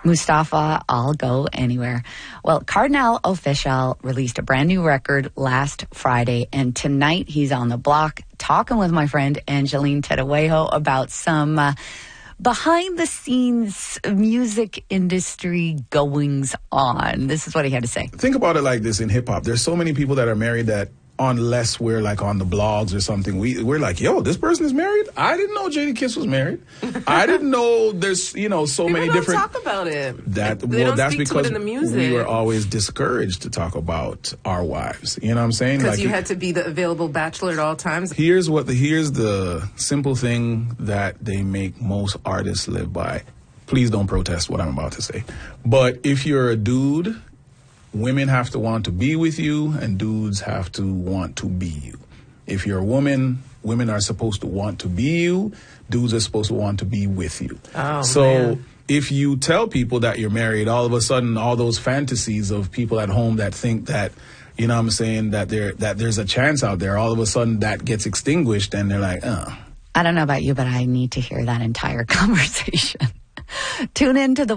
Mustafa, I'll Go Anywhere. Well, Cardinal Offishall released a brand new record last Friday, and tonight he's on the block talking with my friend Angeline Tedewejo about some behind-the-scenes music industry goings on. This is what he had to say. Think about it like this in hip-hop. There's so many people that are married that unless we're like on the blogs or something, we're like, yo, this person is married? I didn't know Jadakiss was married. I didn't know there's, so People many don't different... talk about it. That's speak because to it in the music. we were always discouraged to talk about our wives. You know what I'm saying? Because you had to be the available bachelor at all times. Here's the simple thing that they make most artists live by. Please don't protest what I'm about to say. But if you're a dude, women have to want to be with you, and dudes have to want to be you. If you're a woman, women are supposed to want to be you. Dudes are supposed to want to be with you. Oh, so man. If you tell people that you're married, all of a sudden, all those fantasies of people at home that think that, you know what I'm saying, that there's a chance out there, all of a sudden that gets extinguished, and they're like, I don't know about you, but I need to hear that entire conversation. Tune in to the